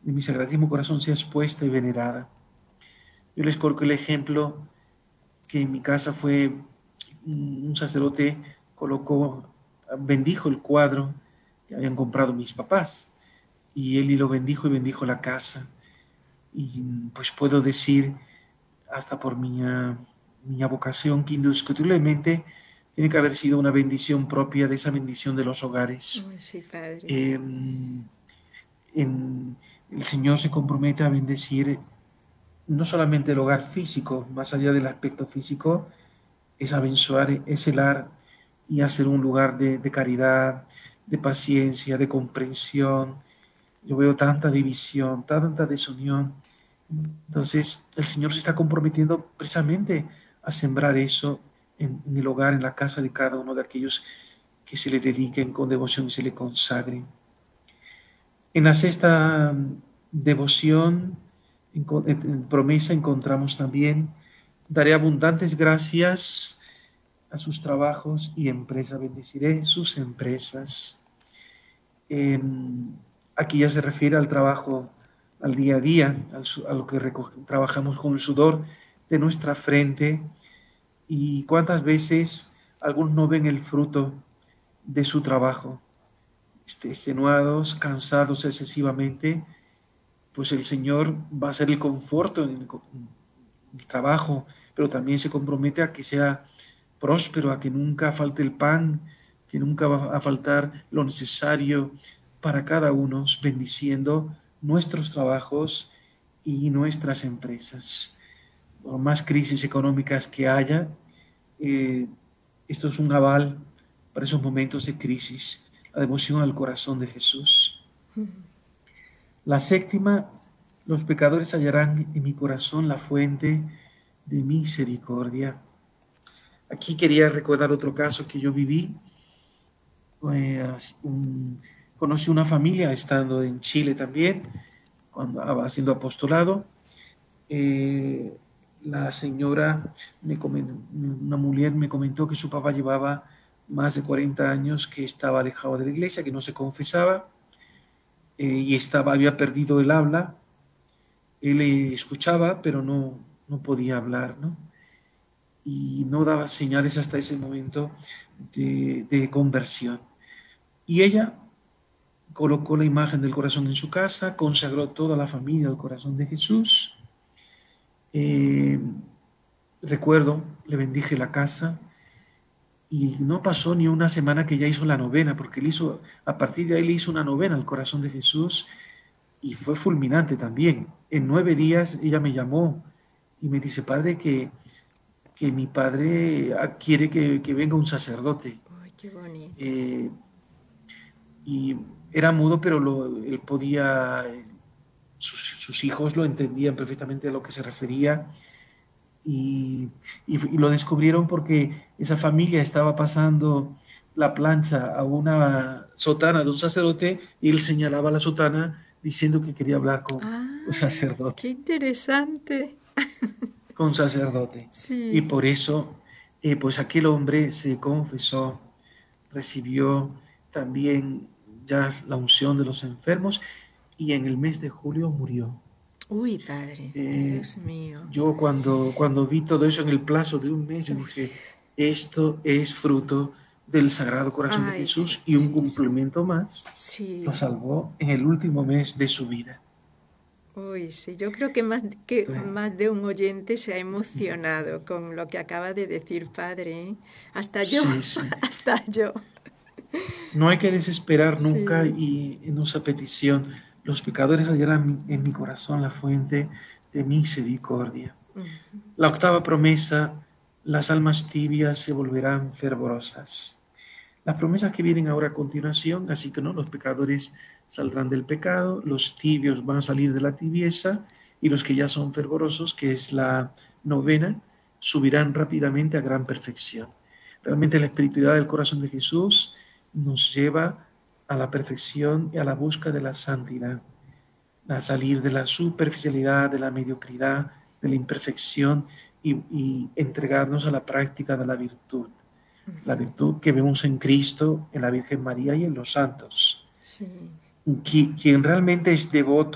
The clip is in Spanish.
de mi Sagradísimo Corazón sea expuesta y venerada. Yo les coloco el ejemplo que en mi casa fue un sacerdote bendijo el cuadro que habían comprado mis papás, y él lo bendijo y bendijo la casa. Y pues puedo decir, hasta por mi vocación, que indiscutiblemente tiene que haber sido una bendición propia de esa bendición de los hogares. Sí, Padre. El Señor se compromete a bendecir no solamente el hogar físico, más allá del aspecto físico, es abençoar ese lar y hacer un lugar de caridad, de paciencia, de comprensión. Yo veo tanta división, tanta desunión. Entonces, el Señor se está comprometiendo precisamente a sembrar eso en el hogar, en la casa de cada uno de aquellos que se le dediquen con devoción y se le consagren. En la sexta devoción, en promesa, encontramos también: daré abundantes gracias a sus trabajos y empresas, bendeciré sus empresas. Aquí ya se refiere al trabajo, al día a día, a lo que trabajamos con el sudor de nuestra frente. Y cuántas veces algunos no ven el fruto de su trabajo, extenuados, cansados excesivamente, pues el Señor va a ser el conforto en el trabajo, pero también se compromete a que sea próspero, a que nunca falte el pan, que nunca va a faltar lo necesario para cada uno, bendiciendo nuestros trabajos y nuestras empresas. Por más crisis económicas que haya, esto es un aval para esos momentos de crisis, la devoción al corazón de Jesús. La séptima: los pecadores hallarán en mi corazón la fuente de misericordia. Aquí quería recordar otro caso que yo viví. Conocí una familia estando en Chile también, cuando haciendo apostolado. La señora, una mujer me comentó que su papá llevaba más de 40 años que estaba alejado de la iglesia, que no se confesaba, y había perdido el habla. Él escuchaba, pero no podía hablar, ¿no? Y no daba señales hasta ese momento de conversión. Y ella colocó la imagen del corazón en su casa, consagró toda la familia al corazón de Jesús. Recuerdo, le bendije la casa, y no pasó ni una semana que ya hizo la novena, porque a partir de ahí le hizo una novena al corazón de Jesús, y fue fulminante también. En 9 días ella me llamó y me dice: padre, que mi padre quiere que venga un sacerdote. Ay, qué bonito. Y era mudo, pero él podía, sus hijos lo entendían perfectamente a lo que se refería, y lo descubrieron porque esa familia estaba pasando la plancha a una sotana de un sacerdote, y él señalaba la sotana diciendo que quería hablar con un Ah, sacerdote. qué interesante. Con sacerdote. Y Sí. por eso, pues aquel hombre se confesó, recibió también ya la unción de los enfermos, y en el mes de julio murió. Uy, Padre, Eh, Dios mío. yo cuando vi todo eso en el plazo de un mes, yo Uy, dije: esto es fruto del Sagrado Corazón de ay, sí, Jesús, y un sí, sí. cumplimiento más lo Sí. salvó en el último mes de su vida. Uy, sí, yo creo que Entonces, más de un oyente se ha emocionado con lo que acaba de decir, Padre, ¿eh? Hasta yo, sí, sí. hasta yo. No hay que desesperar nunca, Sí. y en nuestra petición: los pecadores hallarán en mi corazón la fuente de misericordia. La octava promesa: las almas tibias se volverán fervorosas. Las promesas que vienen ahora a continuación: así que no, los pecadores saldrán del pecado, los tibios van a salir de la tibieza, y los que ya son fervorosos, que es la novena, subirán rápidamente a gran perfección. Realmente la espiritualidad del corazón de Jesús nos lleva a la perfección y a la busca de la santidad, a salir de la superficialidad, de la mediocridad, de la imperfección, y entregarnos a la práctica de la virtud que vemos en Cristo, en la Virgen María y en los santos. Sí. Quien realmente es devoto